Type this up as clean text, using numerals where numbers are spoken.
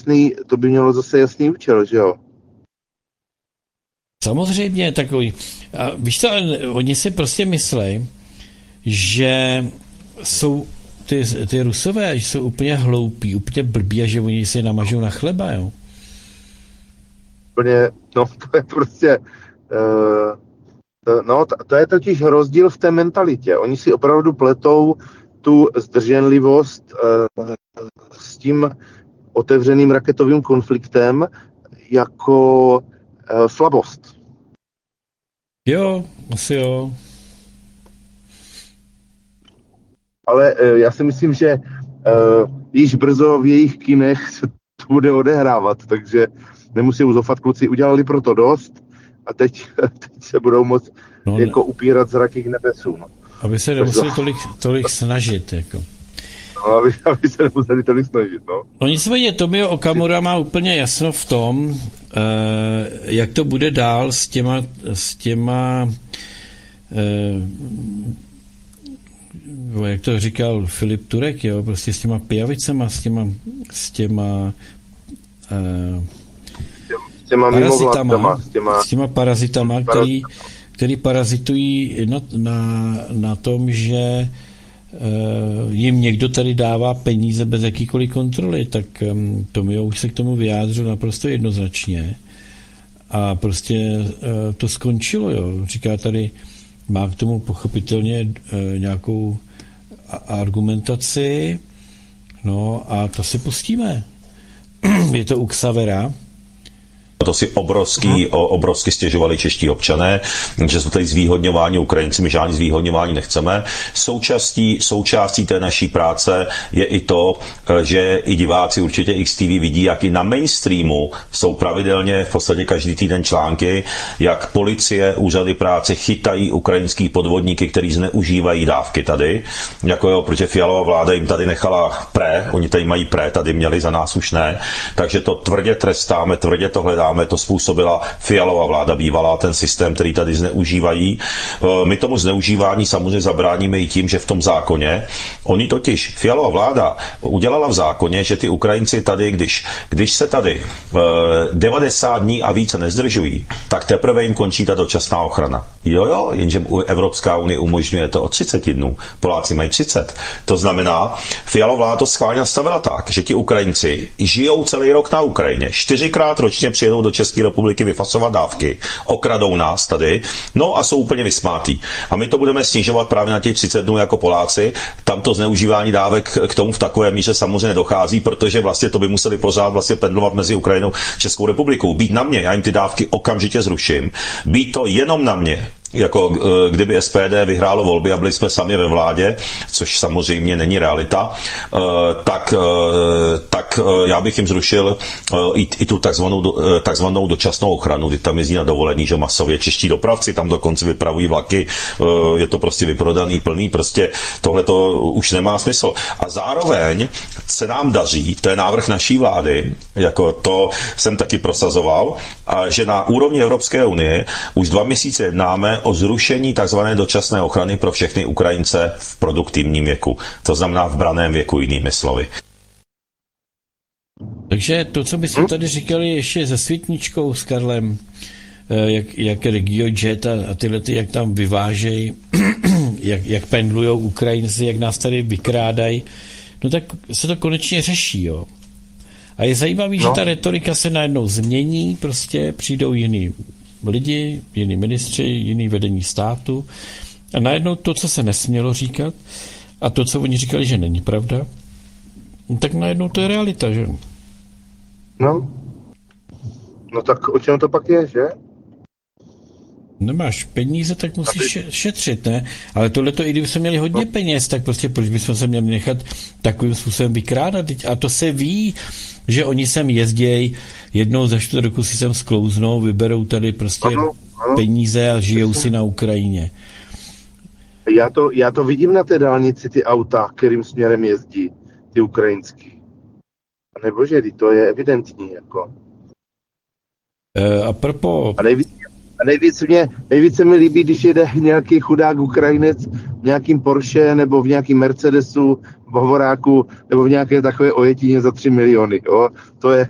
zase jasný účel, že jo? Samozřejmě takový. A víš co, oni si prostě myslí, že jsou ty Rusové, že jsou úplně hloupí, úplně blbí a že oni si namažou na chleba, jo? Úplně, no to je prostě, to je totiž rozdíl v té mentalitě. Oni si opravdu pletou tu zdrženlivost s tím otevřeným raketovým konfliktem jako slabost. Jo, asi jo. Ale já si myslím, že již brzo v jejich kinech se to bude odehrávat, takže nemusí uzofat, kluci udělali pro to dost a teď se budou moct jako upírat zraky k nebesům. No. Aby se nemuseli tolik snažit, jako. No, aby se nemuseli tolik snažit, no. No nicméně Tomio Okamura má úplně jasno v tom, jak to bude dál s těma jak to říkal Filip Turek, jo, prostě s těma pijavicema, s těma parazitama, který parazitují na tom, že jim někdo tady dává peníze bez jakýkoliv kontroly, tak Tomio už se k tomu vyjádřil naprosto jednoznačně a prostě to skončilo, jo. Říká tady, má k tomu pochopitelně nějakou argumentaci, no a to si pustíme. Je to u Xavera. To si obrovsky stěžovali čeští občané, že jsou tady zvýhodňování Ukrajinci, my žádný zvýhodňování nechceme. Součástí té naší práce je i to, že i diváci určitě XTV vidí, jak i na mainstreamu jsou pravidelně v podstatě každý týden články, jak policie, úřady práce chytají ukrajinský podvodníky, kteří zneužívají dávky tady. Jako jo, protože Fialova vláda jim tady nechala oni tady mají tady měli, za nás už ne. Takže to tvrdě trestáme, tvrdě to hledáme. To způsobila Fialova vláda bývalá, ten systém, který tady zneužívají. My tomu zneužívání samozřejmě zabráníme i tím, že v tom zákoně, oni totiž, Fialova vláda udělala v zákoně, že ty Ukrajinci tady, když se tady 90 dní a více nezdržují, tak teprve jim končí ta dočasná ochrana. Jo, jenže Evropská unie umožňuje to o 30 dnů. Poláci mají 30. To znamená, Fialova vláda to schválně nastavila tak, že ti Ukrajinci žijou celý rok na Ukrajině. 4krát ročně přijedou do České republiky vyfasovat dávky, okradou nás tady, no a jsou úplně vysmátí. A my to budeme snižovat právě na těch 30 dnů jako Poláci. Tam to zneužívání dávek k tomu v takové míře samozřejmě nedochází, protože vlastně to by museli pořád vlastně pendlovat mezi Ukrajinou a Českou republikou. Být na mě, já jim ty dávky okamžitě zruším. Být to jenom na mě, jako kdyby SPD vyhrálo volby a byli jsme sami ve vládě, což samozřejmě není realita, tak já bych jim zrušil i tu takzvanou dočasnou ochranu, kdy tam jezdí na dovolení, že masově čeští dopravci tam dokonce vypravují vlaky, je to prostě vyprodaný, plný, prostě tohle to už nemá smysl. A zároveň se nám daří, to je návrh naší vlády, jako to jsem taky prosazoval, a že na úrovni Evropské unie už 2 měsíce jednáme o zrušení tzv. Dočasné ochrany pro všechny Ukrajince v produktivním věku. To znamená v branném věku, jinými slovy. Takže to, co bychom tady říkali ještě se Světničkou, s Karlem, jak RegioJet a tyhle, jak tam vyvážejí, jak pendlujou Ukrajinci, jak nás tady vykrádají, no tak se to konečně řeší, jo. A je zajímavý, že ta retorika se najednou změní, prostě přijdou jiní lidi, jiní ministři, jiný vedení státu a najednou to, co se nesmělo říkat a to, co oni říkali, že není pravda, tak najednou to je realita, že? No tak o čem to pak je, že? Nemáš peníze, tak musíš šetřit, ne? Ale tohleto, i kdyby jsme měli hodně peněz, tak prostě proč bychom se měli nechat takovým způsobem vykrádat? A to se ví, že oni sem jezdějí, jednou za 4 roku si sem sklouznou, vyberou tady prostě peníze a žijou si na Ukrajině. Já to vidím na té dálnici, ty auta, kterým směrem jezdí, ty ukrajinský. Nebože, to je evidentní, jako. A nejvíc se mi líbí, když jede nějaký chudák Ukrajinec v nějakým Porsche nebo v nějakým Mercedesu, v Hovoráku nebo v nějaké takové ojetině za 3 miliony. Jo? To je